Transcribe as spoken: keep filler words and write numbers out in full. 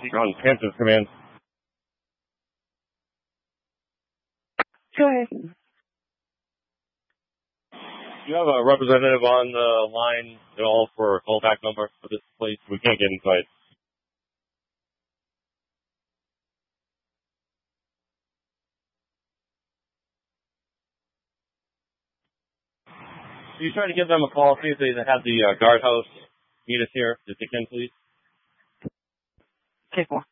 On Kansas Command. Go ahead. Do you have a representative on the line at all for a callback number for this place? We can't get inside. Can you try to give them a call, see if they have the uh, guardhouse meet us here, if they can, please? Okay, cool.